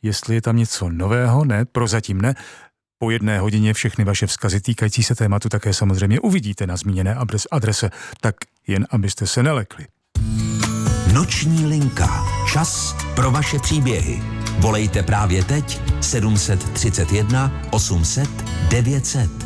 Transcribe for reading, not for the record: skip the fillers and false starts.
jestli je tam něco nového, ne, prozatím ne. Po 1 hodině všechny vaše vzkazy týkající se tématu také samozřejmě uvidíte na zmíněné adrese, tak jen abyste se nelekli. Noční linka. Čas pro vaše příběhy. Volejte právě teď 731 800 900.